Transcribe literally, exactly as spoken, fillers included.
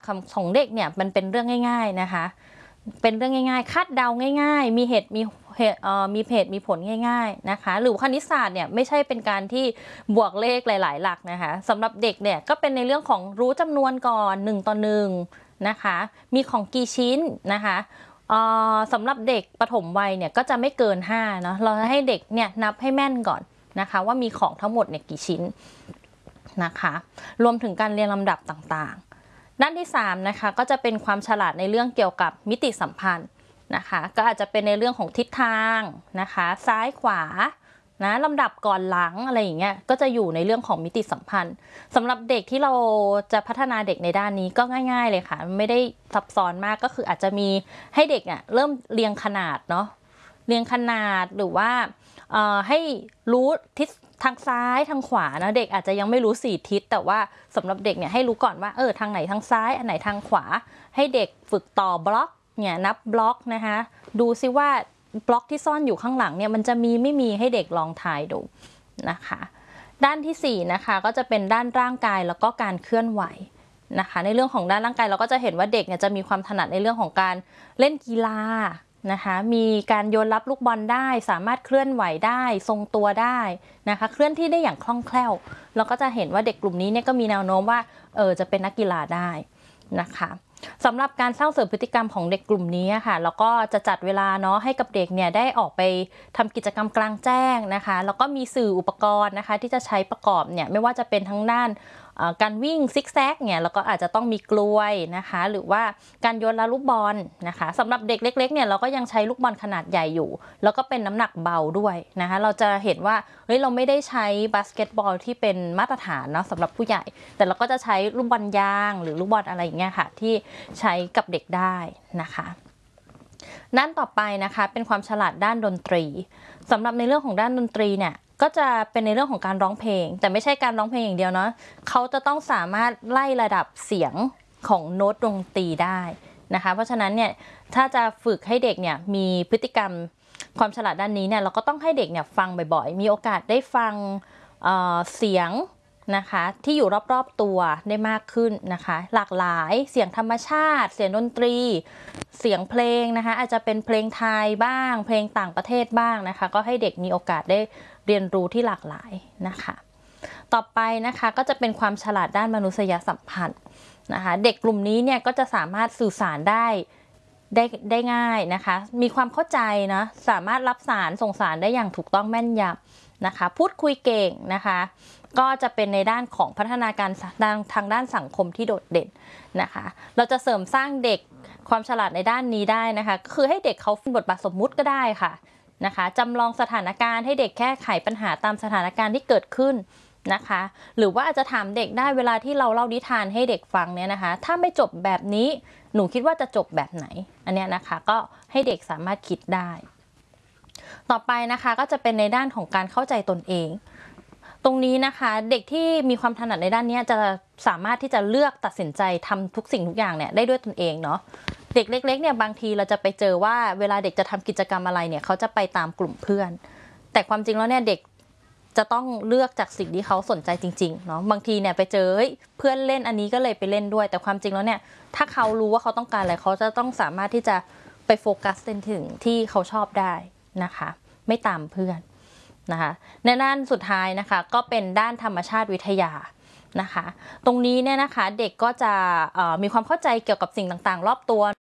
คำของเด็กเนี่ยมันเป็นเรื่องง่ายๆนะคะเป็นเรื่องง่ายๆคาดเดาง่ายๆมีเหตุมีเหตุเอ่อมีเหตุมีผลง่ายๆนะคะหรือคณิตศาสตร์เนี่ยไม่ใช่เป็นการที่บวกเลขหลายๆหลักนะคะสำหรับเด็กเนี่ยก็เป็นในเรื่องของรู้จำนวนก่อนหนึ่งต่อหนึ่งนะคะมีของกี่ชิ้นนะคะสำหรับเด็กปฐมวัยเนี่ยก็จะไม่เกินห้าเนาะเราให้เด็กเนี่ยนับให้แม่นก่อนนะคะว่ามีของทั้งหมดเนี่ยกี่ชิ้นนะคะรวมถึงการเรียงลำดับต่างๆด้านที่สามนะคะก็จะเป็นความฉลาดในเรื่องเกี่ยวกับมิติสัมพันธ์นะคะก็อาจจะเป็นในเรื่องของทิศทางนะคะซ้ายขวานะลำดับก่อนหลังอะไรอย่างเงี้ยก็จะอยู่ในเรื่องของมิติสัมพันธ์สำหรับเด็กที่เราจะพัฒนาเด็กในด้านนี้ก็ง่ายๆเลยค่ะไม่ได้ซับซ้อนมากก็คืออาจจะมีให้เด็กอ่ะเริ่มเรียงขนาดเนาะเรียงขนาดหรือว่าให้รู้ทิศทางซ้ายทางขวานะเด็กอาจจะยังไม่รู้สี่ทิศแต่ว่าสำหรับเด็กเนี่ยให้รู้ก่อนว่าเออทางไหนทางซ้ายอันไหนทางขวาให้เด็กฝึกต่อบล็อกเนี่ยนับบล็อกนะคะดูซิว่าบล็อกที่ซ่อนอยู่ข้างหลังเนี่ยมันจะมีไม่มีให้เด็กลองทายดูนะคะด้านที่สี่นะคะก็จะเป็นด้านร่างกายแล้วก็การเคลื่อนไหวนะคะในเรื่องของด้านร่างกายเราก็จะเห็นว่าเด็กเนี่ยจะมีความถนัดในเรื่องของการเล่นกีฬานะคะมีการโยนรับลูกบอลได้สามารถเคลื่อนไหวได้ทรงตัวได้นะคะเคลื่อนที่ได้อย่างคล่องแคล่วเราก็จะเห็นว่าเด็กกลุ่มนี้เนี่ยก็มีแนวโน้มว่าเออจะเป็นนักกีฬาได้นะคะสำหรับการสร้างเสริมพฤติกรรมของเด็กกลุ่มนี้ค่ะแล้วก็จะจัดเวลาเนาะให้กับเด็กเนี่ยได้ออกไปทำกิจกรรมกลางแจ้งนะคะแล้วก็มีสื่ออุปกรณ์นะคะที่จะใช้ประกอบเนี่ยไม่ว่าจะเป็นทั้งด้านการวิ่งซิกแซกเนี่ยแล้วก็อาจจะต้องมีกลวยนะคะหรือว่าการโยนละลูกบอลนะคะสำหรับเด็กเล็กๆเนี่ยเราก็ยังใช้ลูกบอลขนาดใหญ่อยู่แล้วก็เป็นน้ำหนักเบาด้วยนะคะเราจะเห็นว่าเฮ้ยเราไม่ได้ใช้บาสเกตบอลที่เป็นมาตรฐานเนาะสำหรับผู้ใหญ่แต่เราก็จะใช้ลูกบอลยางหรือลูกบอลอะไรอย่างเงี้ยค่ะที่ใช้กับเด็กได้นะคะด้านต่อไปนะคะเป็นความฉลาดด้านดนตรีสำหรับในเรื่องของด้านดนตรีเนี่ยก็จะเป็นในเรื่องของการร้องเพลงแต่ไม่ใช่การร้องเพลงอย่างเดียวเนาะเขาจะต้องสามารถไล่ระดับเสียงของโน้ตดนตรีได้นะคะเพราะฉะนั้นเนี่ยถ้าจะฝึกให้เด็กเนี่ยมีพฤติกรรมความฉลาดด้านนี้เนี่ยเราก็ต้องให้เด็กเนี่ยฟังบ่อยๆมีโอกาสได้ฟัง เอ่อ เสียงนะคะที่อยู่รอบๆตัวได้มากขึ้นนะคะหลากหลายเสียงธรรมชาติเสียงดนตรีเสียงเพลงนะคะอาจจะเป็นเพลงไทยบ้างเพลงต่างประเทศบ้างนะคะก็ให้เด็กมีโอกาสได้เรียนรู้ที่หลากหลายนะคะต่อไปนะคะก็จะเป็นความฉลาดด้านมนุษยสัมพันธ์นะคะเด็กกลุ่มนี้เนี่ยก็จะสามารถสื่อสารได้ได้ได้ง่ายนะคะมีความเข้าใจนะสามารถรับสารส่งสารได้อย่างถูกต้องแม่นยำนะคะพูดคุยเก่งนะคะก็จะเป็นในด้านของพัฒนาการทางด้านสังคมที่โดดเด่นนะคะเราจะเสริมสร้างเด็กความฉลาดในด้านนี้ได้นะคะก็คือให้เด็กเขาเป็นบทบาทสมมุติก็ได้ค่ะนะคะจำลองสถานการณ์ให้เด็กแก้ไขปัญหาตามสถานการณ์ที่เกิดขึ้นนะคะหรือว่าอาจจะถามเด็กได้เวลาที่เราเล่านิทานให้เด็กฟังเนี่ยนะคะถ้าไม่จบแบบนี้หนูคิดว่าจะจบแบบไหนอันนี้นะคะก็ให้เด็กสามารถคิดได้ต่อไปนะคะก็จะเป็นในด้านของการเข้าใจตนเองตรงนี้นะคะเด็กที่มีความถนัดในด้านนี้จะสามารถที่จะเลือกตัดสินใจทำทุกสิ่งทุกอย่างเนี่ยได้ด้วยตนเองเนาะเด็กเล็กๆเนี่ยบางทีเราจะไปเจอว่าเวลาเด็กจะทำกิจกรรมอะไรเนี่ยเขาจะไปตามกลุ่มเพื่อนแต่ความจริงแล้วเนี่ยเด็กจะต้องเลือกจากสิ่งที่เขาสนใจจริงๆเนาะบางทีเนี่ยไปเจอเพื่อนเล่นอันนี้ก็เลยไปเล่นด้วยแต่ความจริงแล้วเนี่ยถ้าเขารู้ว่าเขาต้องการอะไรเขาจะต้องสามารถที่จะไปโฟกัสถึงที่เขาชอบได้นะคะไม่ตามเพื่อนนะคะในด้านสุดท้ายนะคะก็เป็นด้านธรรมชาติวิทยานะคะตรงนี้เนี่ยนะคะเด็กก็จะมีความเข้าใจเกี่ยวกับสิ่งต่างๆรอบตัว